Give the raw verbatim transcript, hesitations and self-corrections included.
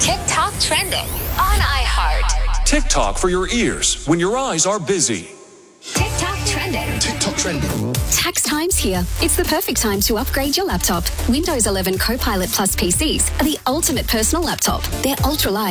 TikTok trending on iHeart. TikTok for your ears when your eyes are busy. TikTok trending. TikTok trending. Tax time's here. It's the perfect time to upgrade your laptop. Windows eleven Copilot Plus P Cs are the ultimate personal laptop. They're ultra light